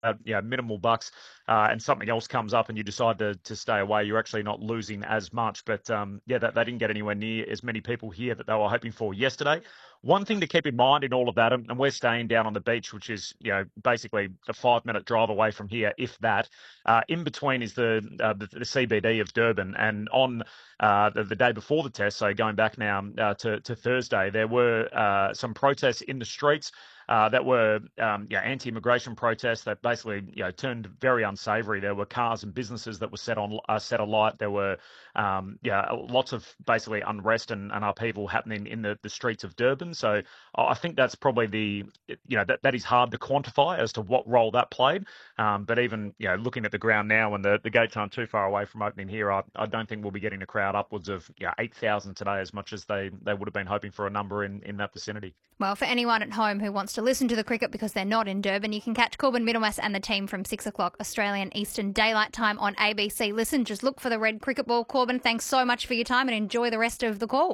minimal bucks, and something else comes up and you decide to stay away, you're actually not losing as much. But they didn't get anywhere near as many people here that they were hoping for yesterday. One thing to keep in mind in all of that, and we're staying down on the beach, which is basically a 5-minute drive away from here, if that. In between is the CBD of Durban, and on the day before the test, so going back now to Thursday, there were some protests in the streets. That were anti-immigration protests that basically turned very unsavoury. There were cars and businesses that were set alight. There were lots of basically unrest and upheaval happening in the streets of Durban. So I think that's probably that is hard to quantify as to what role that played. But even looking at the ground now, and the gates aren't too far away from opening here, I don't think we'll be getting a crowd upwards of 8,000 today, as much as they would have been hoping for a number in that vicinity. Well, for anyone at home who wants to listen to the cricket because they're not in Durban, you can catch Corbin Middlemass and the team from 6 o'clock Australian Eastern Daylight Time on ABC. Listen, just look for the red cricket ball. Corbin, thanks so much for your time and enjoy the rest of the call.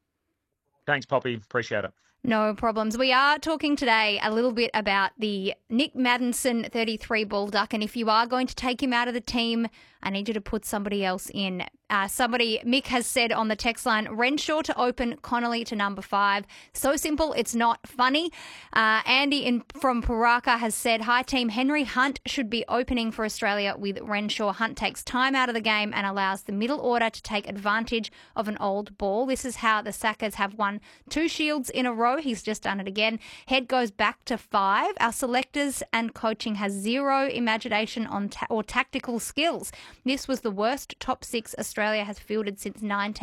Thanks, Poppy. Appreciate it. No problems. We are talking today a little bit about the Nick Maddinson 33 ball duck, and if you are going to take him out of the team, I need you to put somebody else in. Mick has said on the text line, Renshaw to open, Connolly to number 5. So simple, it's not funny. Andy from Paraka has said, hi team, Henry Hunt should be opening for Australia with Renshaw. Hunt takes time out of the game and allows the middle order to take advantage of an old ball. This is how the Sackers have won 2 Shields in a row. He's just done it again. Head goes back to 5. Our selectors and coaching has zero imagination or tactical skills. This was the worst top 6 Australia has fielded since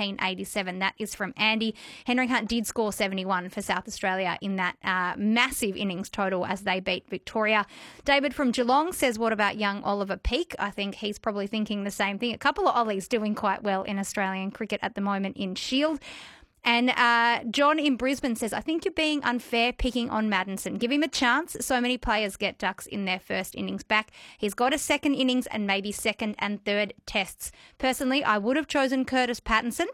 1987. That is from Andy. Henry Hunt did score 71 for South Australia in that massive innings total as they beat Victoria. David from Geelong says, what about young Oliver Peake? I think he's probably thinking the same thing. A couple of Ollies doing quite well in Australian cricket at the moment in Shield. And John in Brisbane says, I think you're being unfair picking on Maddinson. Give him a chance. So many players get ducks in their first innings back. He's got a second innings and maybe second and third tests. Personally, I would have chosen Curtis Patterson,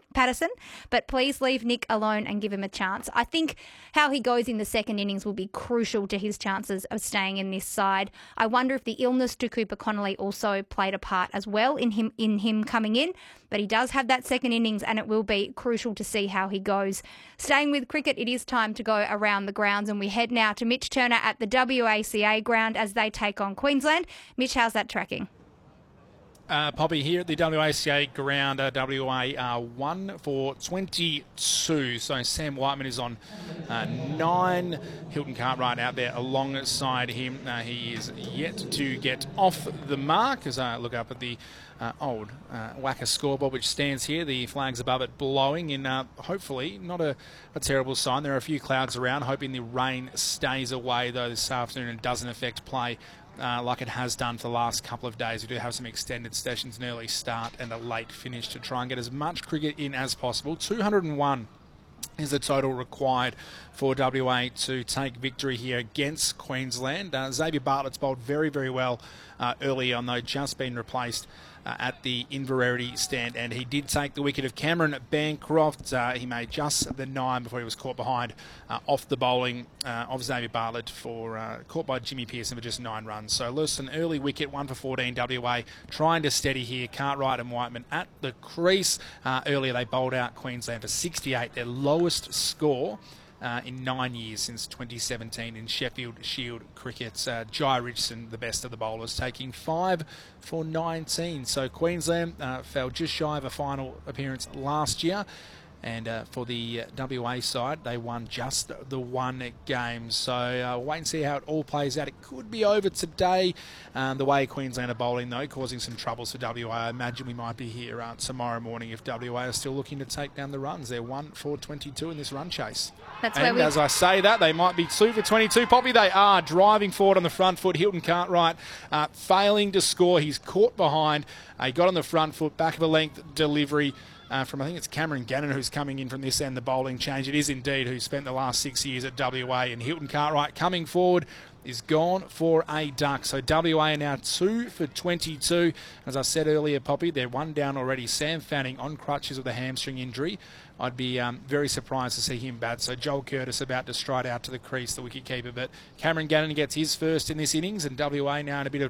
but please leave Nick alone and give him a chance. I think how he goes in the second innings will be crucial to his chances of staying in this side. I wonder if the illness to Cooper Connolly also played a part as well in him coming in, but he does have that second innings and it will be crucial to see how he goes. Staying with cricket, it is time to go around the grounds, and we head now to Mitch Turner at the WACA ground as they take on Queensland. Mitch, how's that tracking? Poppy, here at the WACA ground, WA are 1 for 22. So Sam Whiteman is on 9. Hilton Cartwright out there alongside him. He is yet to get off the mark as I look up at the old WACA scoreboard, which stands here. The flags above it blowing in, hopefully, not a terrible sign. There are a few clouds around, hoping the rain stays away, though, this afternoon and doesn't affect play like it has done for the last couple of days. We do have some extended sessions, an early start and a late finish to try and get as much cricket in as possible. 201 is the total required for WA to take victory here against Queensland. Xavier Bartlett's bowled very, very well early on, though, just been replaced at the Inverarity stand, and he did take the wicket of Cameron Bancroft. He made just the 9 before he was caught behind off the bowling of Xavier Bartlett caught by Jimmy Pearson for just 9 runs. So Lewis, an early wicket, 1 for 14 WA, trying to steady here. Cartwright and Whiteman at the crease. Earlier they bowled out Queensland for 68, their lowest score in 9 years since 2017 in Sheffield Shield cricket. Jai Richardson, the best of the bowlers, taking 5 for 19. So Queensland fell just shy of a final appearance last year. And for the WA side, they won just the 1 game. So wait and see how it all plays out. It could be over today. The way Queensland are bowling, though, causing some troubles for WA. I imagine we might be here tomorrow morning if WA are still looking to take down the runs. They're 1 for 22 in this run chase. As I say that, they might be 2 for 22. Poppy, they are driving forward on the front foot. Hilton Cartwright failing to score. He's caught behind. He got on the front foot, back of a length delivery. from, I think it's Cameron Gannon who's coming in from this end, the bowling change. It is indeed who spent the last 6 years at WA. And Hilton Cartwright coming forward is gone for a duck. So WA are now 2 for 22. As I said earlier, Poppy, they're 1 down already. Sam Fanning on crutches with a hamstring injury. I'd be very surprised to see him bat. So Joel Curtis about to stride out to the crease, the wicketkeeper. But Cameron Gannon gets his first in this innings, and WA now in a bit of